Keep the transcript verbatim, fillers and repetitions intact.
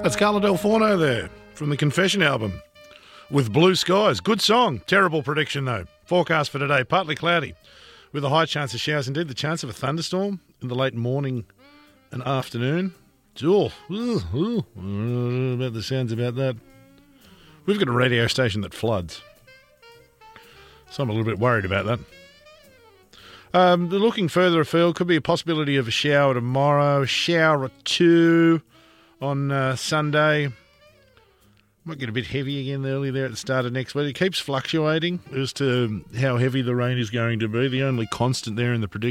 That's Carla Del Forno there from the Confession album with Blue Skies. Good song. Terrible prediction, though. Forecast for today, partly cloudy with a high chance of showers. Indeed, the chance of a thunderstorm in the late morning and afternoon. Oh, ooh, ooh, I don't know about the sounds about that. We've got a radio station that floods, so I'm a little bit worried about that. Um, looking further afield, could be a possibility of a shower tomorrow, a shower or two on uh, Sunday. Might get a bit heavy again early there at the start of next week. It keeps fluctuating as to how heavy the rain is going to be. The only constant there in the prediction